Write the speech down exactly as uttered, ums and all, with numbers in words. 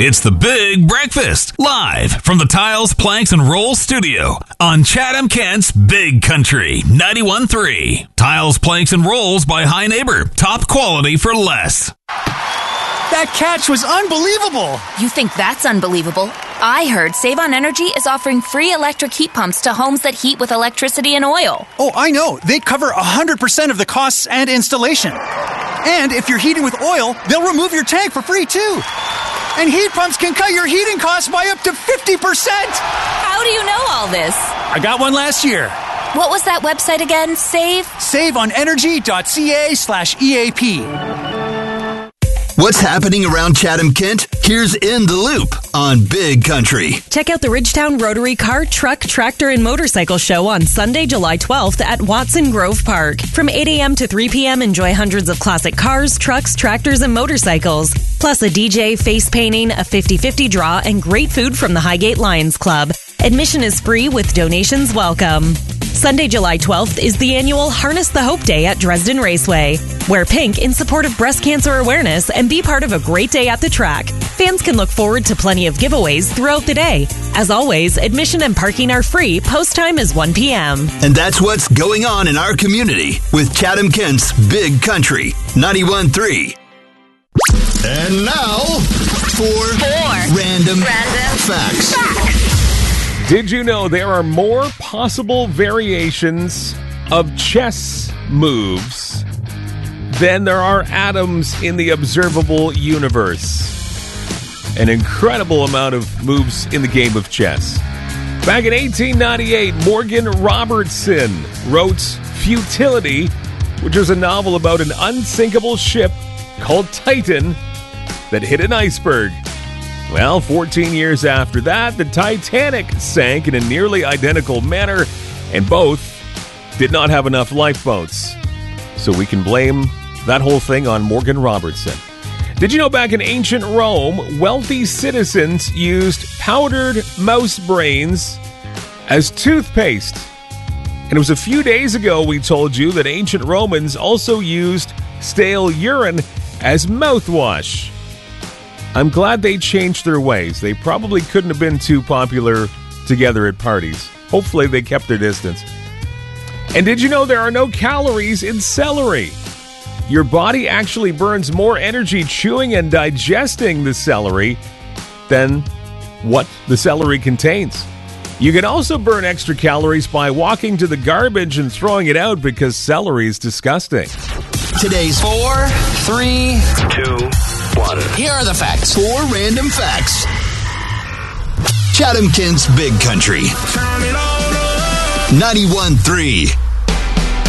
It's the Big Breakfast, live from the Tiles, Planks, and Rolls studio on Chatham Kent's Big Country, ninety-one point three. Tiles, Planks, and Rolls by High Neighbor. Top quality for less. That catch was unbelievable! You think that's unbelievable? I heard Save on Energy is offering free electric heat pumps to homes that heat with electricity and oil. Oh, I know. They cover one hundred percent of the costs and installation. And if you're heating with oil, they'll remove your tank for free, too. And heat pumps can cut your heating costs by up to fifty percent! How do you know all this? I got one last year. What was that website again? Save? saveonenergy.ca slash EAP. What's happening around Chatham-Kent? Here's In the Loop on Big Country. Check out the Ridgetown Rotary Car, Truck, Tractor, and Motorcycle Show on Sunday, July twelfth at Watson Grove Park. From eight a.m. to three p.m., enjoy hundreds of classic cars, trucks, tractors, and motorcycles. Plus a D J, face painting, a fifty-fifty draw, and great food from the Highgate Lions Club. Admission is free with donations welcome. Sunday, July twelfth is the annual Harness the Hope Day at Dresden Raceway. Wear pink in support of breast cancer awareness and be part of a great day at the track. Fans can look forward to plenty of giveaways throughout the day. As always, admission and parking are free. Post time is one p.m. And that's what's going on in our community with Chatham-Kent's Big Country, ninety-one point three. And now, for Four. Random, Random Facts. Facts. Did you know there are more possible variations of chess moves than there are atoms in the observable universe? An incredible amount of moves in the game of chess. Back in eighteen ninety-eight, Morgan Robertson wrote Futility, which was a novel about an unsinkable ship called Titan that hit an iceberg. Well, fourteen years after that, the Titanic sank in a nearly identical manner, and both did not have enough lifeboats. So we can blame that whole thing on Morgan Robertson. Did you know back in ancient Rome, wealthy citizens used powdered mouse brains as toothpaste? And it was a few days ago we told you that ancient Romans also used stale urine as mouthwash. I'm glad they changed their ways. They probably couldn't have been too popular together at parties. Hopefully they kept their distance. And did you know there are no calories in celery? Your body actually burns more energy chewing and digesting the celery than what the celery contains. You can also burn extra calories by walking to the garbage and throwing it out because celery is disgusting. Today's Four, three, two, one. Here are the facts. Four random facts. Chatham-Kent's Big Country, ninety-one point three.